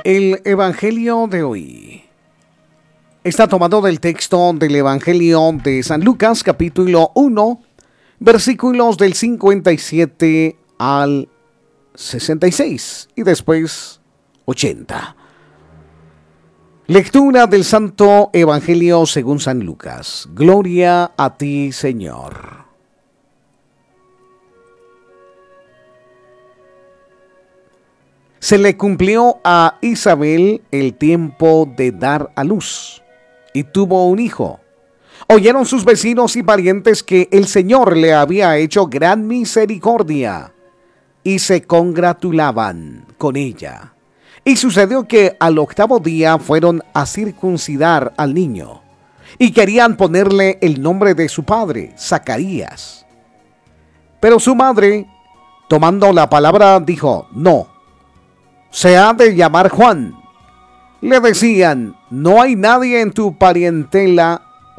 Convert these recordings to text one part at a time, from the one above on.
El Evangelio de hoy está tomado del texto del Evangelio de San Lucas, capítulo 1, versículos del 57 al 66 y después 80. Lectura del Santo Evangelio según San Lucas. Gloria a ti, Señor. Se le cumplió a Isabel el tiempo de dar a luz, y tuvo un hijo. Oyeron sus vecinos y parientes que el Señor le había hecho gran misericordia, y se congratulaban con ella. Y sucedió que al 8º día fueron a circuncidar al niño, y querían ponerle el nombre de su padre, Zacarías. Pero su madre, tomando la palabra, dijo: no, se ha de llamar Juan. Le decían: no hay nadie en tu parentela,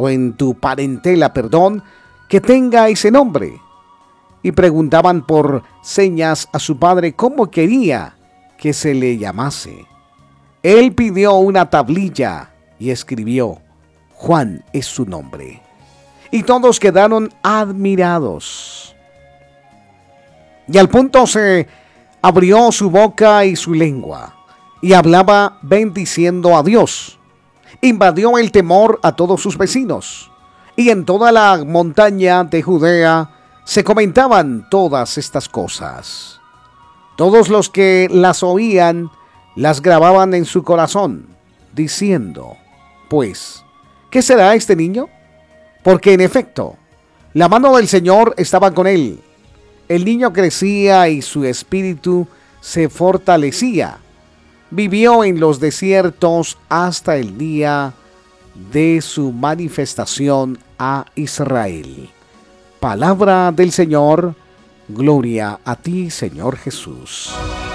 que tenga ese nombre. Y preguntaban por señas a su padre cómo quería que se le llamase. Él pidió una tablilla y escribió: Juan es su nombre. Y todos quedaron admirados. Y al punto se abrió su boca y su lengua, y hablaba bendiciendo a Dios. Invadió el temor a todos sus vecinos, y en toda la montaña de Judea se comentaban todas estas cosas. Todos los que las oían las grababan en su corazón, diciendo: pues, ¿qué será este niño? Porque en efecto, la mano del Señor estaba con él. El niño crecía y su espíritu se fortalecía. Vivió en los desiertos hasta el día de su manifestación a Israel. Palabra del Señor. Gloria a ti, Señor Jesús.